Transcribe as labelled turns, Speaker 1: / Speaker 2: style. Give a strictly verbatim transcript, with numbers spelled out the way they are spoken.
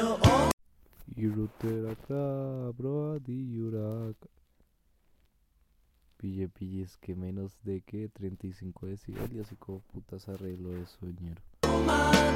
Speaker 1: Irutera cabra di yuraka. Pille, pille, es que menos de que treinta y cinco decibelios y como putas arreglo eso, ñero.